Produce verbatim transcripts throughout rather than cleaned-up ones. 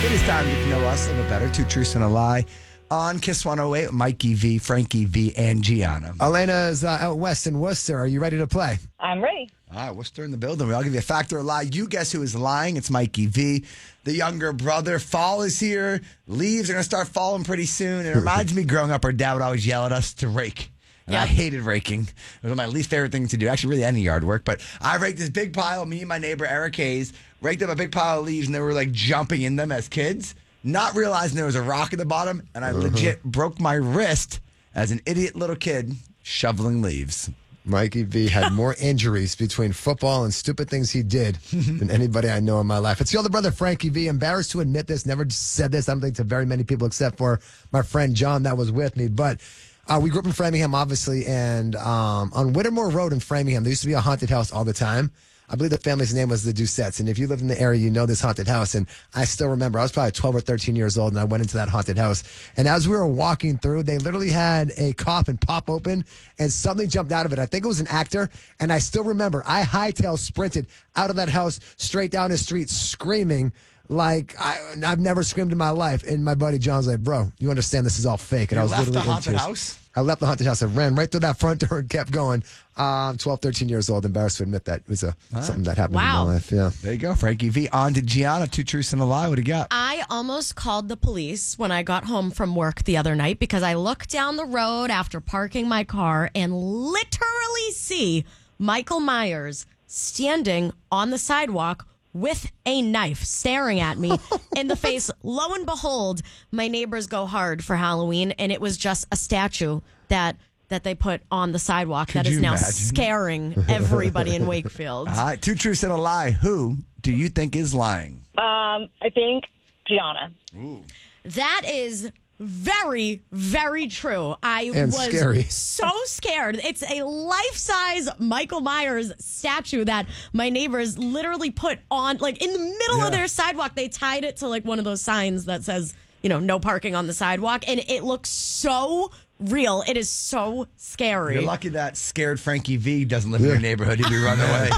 It is time to get to know us a little better. Two truths and a lie on Kiss one oh eight. Mikey V, Frankie V, and Gianna. Elena is uh, out west in Worcester. Are you ready to play? I'm ready. All right, Worcester in the building. I'll give you a fact or a lie. You guess who is lying. It's Mikey V, the younger brother. Fall is here. Leaves are going to start falling pretty soon. It reminds me growing up, our dad would always yell at us to rake. And I hated raking. It was my least favorite thing to do. Actually, really any yard work. But I raked this big pile. Me and my neighbor, Eric Hayes, raked up a big pile of leaves, and they were like jumping in them as kids, not realizing there was a rock at the bottom. And I uh-huh. legit broke my wrist as an idiot little kid shoveling leaves. Mikey V had more injuries between football and stupid things he did than anybody I know in my life. It's the older brother, Frankie V. Embarrassed to admit this. Never said this, I don't think, to very many people except for my friend John that was with me. But uh, we grew up in Framingham, obviously, and um, on Whittemore Road in Framingham, there used to be a haunted house all the time. I believe the family's name was the Doucettes. And if you live in the area, you know this haunted house. And I still remember, I was probably twelve or thirteen years old, and I went into that haunted house. And as we were walking through, they literally had a coffin pop open, and something jumped out of it. I think it was an actor. And I still remember, I hightail sprinted out of that house, straight down the street, screaming like I, I've never screamed in my life. And my buddy John's like, bro, you understand this is all fake. And You I was left the literally haunted into- house? I left the haunted house. I ran right through that front door and kept going. Um, twelve, thirteen years old. Embarrassed to admit that. It was a, right. something that happened Wow. in my life. Yeah. There you go, Frankie V. On to Gianna. Two truths and a lie. What do you got? I almost called the police when I got home from work the other night because I looked down the road after parking my car and literally see Michael Myers standing on the sidewalk with a knife staring at me in the face. Lo and behold, my neighbors go hard for Halloween, and it was just a statue that that they put on the sidewalk Could that is you now imagine? scaring everybody in Wakefield. All right, two truths and a lie. Who do you think is lying? Um, I think Gianna. Ooh. That is very, very true. I And was scary. so scared. It's a life-size Michael Myers statue that my neighbors literally put on, like, in the middle Yeah. of their sidewalk. They tied it to, like, one of those signs that says, you know, no parking on the sidewalk. And it looks so real. It is so scary. You're lucky that scared Frankie V doesn't live in your neighborhood. He'd be running away.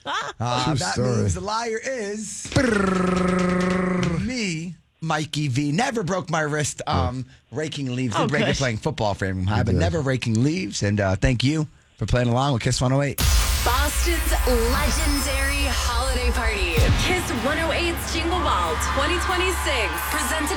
Uh, True that story. means the liar is me, Mikey V. Never broke my wrist um, raking leaves. Oh, Did break it good. playing football for him high, but never raking leaves. And uh, thank you for playing along with Kiss one oh eight. Boston's legendary holiday party. Kiss one oh eight's Jingle Ball twenty twenty-six. Presented